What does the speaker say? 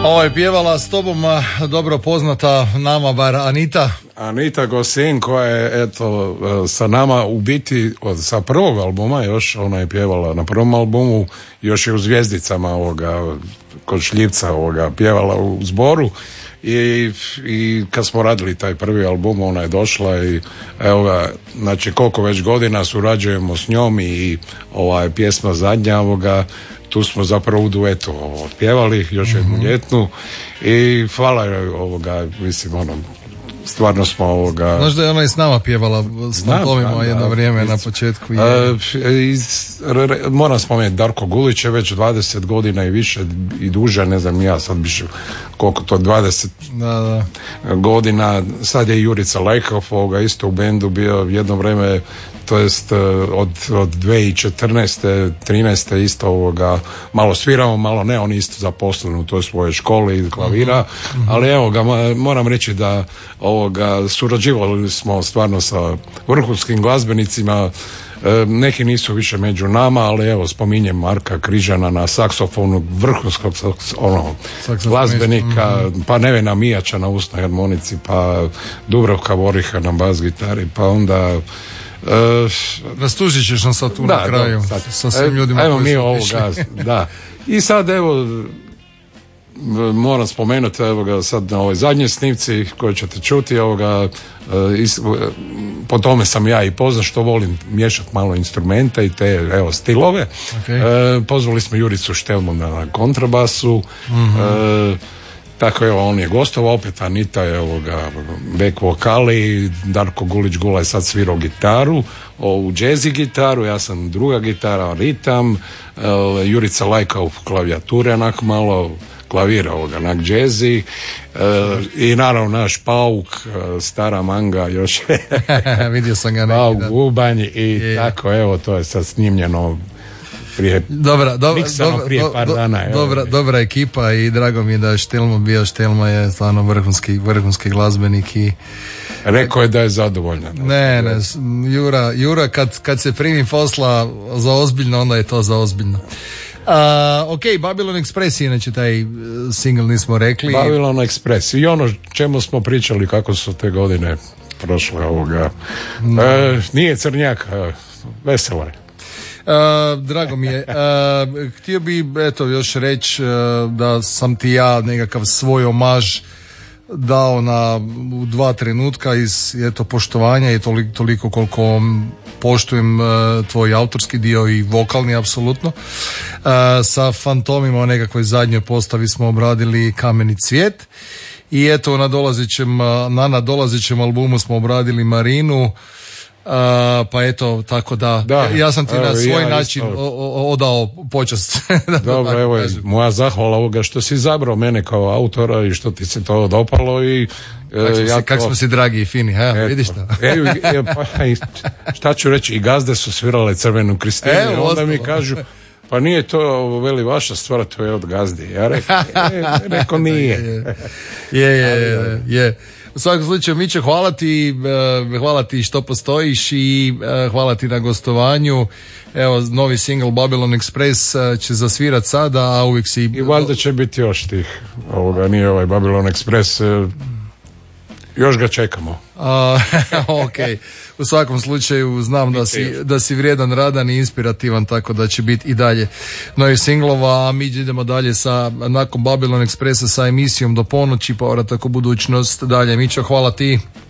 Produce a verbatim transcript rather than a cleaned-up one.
Ovo je pjevala s tobom dobro poznata nama bar Anita. Anita Gosin, koja je eto sa nama u biti od, sa prvog albuma još, ona je pjevala na prvom albumu, još je u Zvijezdicama ovoga, kod Šljivca ovoga, pjevala u zboru. I, i kad smo radili taj prvi album, ona je došla i evo ga, znači koliko već godina surađujemo s njom i ova je pjesma zadnja ovoga, tu smo zapravo u duetu pjevali još jednu mm-hmm. ljetnu i hvala joj ovoga, mislim ono, stvarno smo ovoga... Možda je ona i s nama pjevala s Fantomima jedno vrijeme na početku. Je... E, iz, re, re, moram spomenuti, Darko Gulić je već dvadeset godina i više i duže, ne znam ja sad biš koliko to, dvadeset da, da. godina, sad je Jurica Lajkov ovoga isto u bendu bio jedno vrijeme, to jest od, od dvije tisuće četrnaeste trinaeste isto ovoga, malo sviramo, malo ne, on isto zaposlen u toj svojoj školi klavira, mm-hmm. ali evo ga, moram reći da ovoga, surađivali smo stvarno sa vrhunskim glazbenicima, e, neki nisu više među nama, ali evo spominjem Marka Križana na saksofonu, vrhunskog ono, glazbenika, mm-hmm. pa Nevena Mijača na usnoj harmonici, pa Dubravka Voriha na bas gitari, pa onda Uh, rastužit ćeš nam sad tu da, na kraju da, sad, sa svim ljudima evo koji mi su ovoga, da. I sad evo moram spomenuti evo ga sad na ovoj zadnjoj snimci koju ćete čuti ovoga, uh, is, uh, po tome sam ja i poznat što volim miješati malo instrumente i te evo stilove. Okay. Uh, pozvali smo Juricu Štelmu na kontrabasu, mm-hmm. uh, tako evo, on je gostovao, opet Anita je ovoga back vokali, Darko Gulić Gula je sad svirao gitaru, ovu jazzy gitaru, ja sam druga gitara, ritam, uh, Jurica Lajka u klavijature, onak malo klavira ovoga, onak jazzy, uh, i naravno naš Pauk, uh, stara manga još vidio sam ga neki Pauk Gubanj i je. Tako, evo, to je sad snimljeno prije, dobra, dobra, dobra, prije par do, dana. Dobra, dobra ekipa i drago mi je da je Štelmo bio. Štelmo je stvarno vrhunski, vrhunski glazbenik i rekao je da je zadovoljan. Ne, ne, Jura, Jura kad, kad se primi posla za ozbiljno, onda je to za ozbiljno. Uh, ok, Babylon Express, inače taj single nismo rekli. Babylon Express i ono čemu smo pričali kako su te godine prošle ovoga. No. E, nije crnjak, vesela je. Uh, drago mi je. Uh, htio bi eto još reći uh, da sam ti ja nekakav svoj omaž dao na u dva trenutka iz eto poštovanja i toliko, toliko koliko poštujem uh, tvoj autorski dio i vokalni apsolutno. Uh, sa Fantomima u nekakvoj zadnjoj postavi smo obradili Kameni cvijet i eto na dolazećem, na nadolazećem albumu smo obradili Marinu. Uh, pa eto, tako da, da ja sam ti evo, na svoj ja način o, o, odao počast. Dobro, evo je moja zahvala ovoga što si izabrao mene kao autora i što ti se to dopalo i Kako smo, ja si, kak to... smo si dragi i fini, ha? Eto. Vidiš to? e, e, pa, šta ću reći, i Gazde su svirale Crvenu Kristinu, e, onda ostalo. Mi kažu, pa nije to, veli, vaša stvar, to je od Gazde. Ja rekao, e, rekao nije. je, je, je, je. U svakom slučaju, Mićo, hvala ti, hvala ti što postojiš i hvala ti na gostovanju. Evo, novi single Babylon Express će zasvirat sada, a uvijek si... I valjda će biti još tih, ovoga nije ovaj Babylon Express, još ga čekamo. A, ok, u svakom slučaju znam da si, da si vrijedan, radan i inspirativan, tako da će biti i dalje novi singlova, a mi idemo dalje sa, nakon Babylon Expressa sa emisijom do ponoći, povratak u budućnost. Dalje, Mićo, hvala ti.